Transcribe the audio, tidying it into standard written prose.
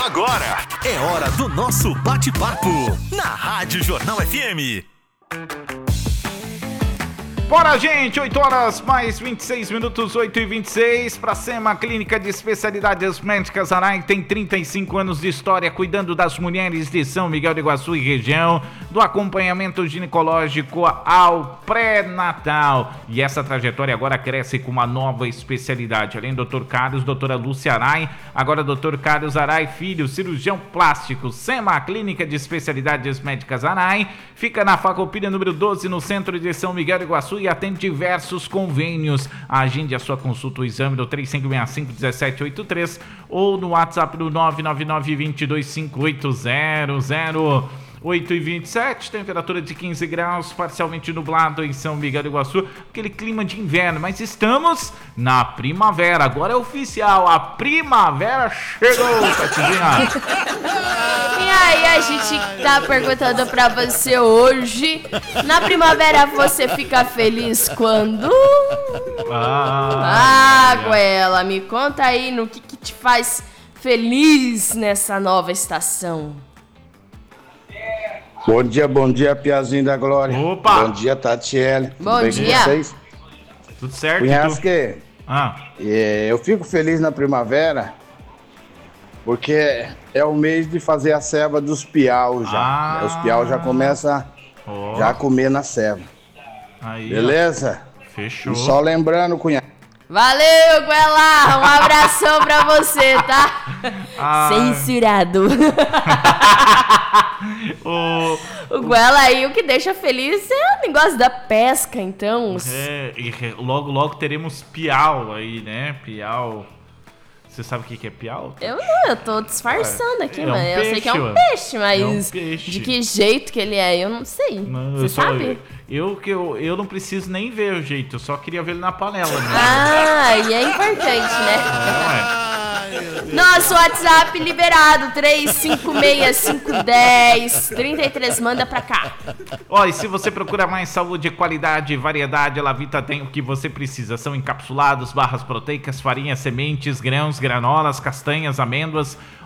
Agora é hora do nosso bate-papo na Rádio Jornal FM. Bora, gente, 8 horas mais 26 minutos, 8h26, para SEMA Clínica de Especialidades Médicas Arai, tem 35 anos de história cuidando das mulheres de São Miguel do Iguaçu e região, do acompanhamento ginecológico ao pré-natal. E essa trajetória agora cresce com uma nova especialidade. Além do Dr. Carlos, doutora Lúcia Arai, agora Dr. Carlos Arai Filho, cirurgião plástico. SEMA Clínica de Especialidades Médicas Arai, fica na Farroupilha número 12, no centro de São Miguel do Iguaçu, e atende diversos convênios. Agende a sua consulta, o exame do 3565-1783 ou no WhatsApp do 999-225800. 8h27, temperatura de 15 graus, parcialmente nublado em São Miguel do Iguaçu, aquele clima de inverno, mas estamos na primavera, agora é oficial, a primavera chegou, Tatizinha. E aí a gente tá perguntando pra você hoje, na primavera você fica feliz quando? Goela, me conta aí no que te faz feliz nessa nova estação. Bom dia, Piazinho da Glória. Opa! Bom dia, Tatiele. Bom Tudo dia. bem com vocês? Tudo certo? Cunhasque, eu fico feliz na primavera porque é o mês de fazer a ceva dos piau já. Os piau já começam a comer na ceva. Aí, beleza? Fechou. E só lembrando, cunhado. Valeu, Guela! Um abração pra você, tá? Censurado. O Guela aí, o que deixa feliz é o negócio da pesca, então. E logo teremos piau aí, né? Piau. Você sabe o que é piau? Eu tô disfarçando aqui, mano. Eu sei que é um peixe, mas de que jeito que ele é, eu não sei. Você sabe? Eu não preciso nem ver o jeito, eu só queria ver ele na panela. Né? E é importante, né? Nosso WhatsApp liberado, 35651033, manda pra cá. E se você procura mais saúde, qualidade e variedade, a Lavita tem o que você precisa. São encapsulados, barras proteicas, farinhas, sementes, grãos, granolas, castanhas, amêndoas,